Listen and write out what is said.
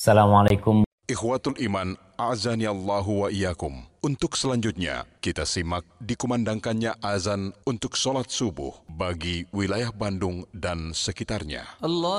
Assalamualaikum. Ikhwatul iman, a'zani Allahu wa iyyakum. Untuk selanjutnya, kita simak dikumandangkannya azan untuk sholat subuh bagi wilayah Bandung dan sekitarnya. الله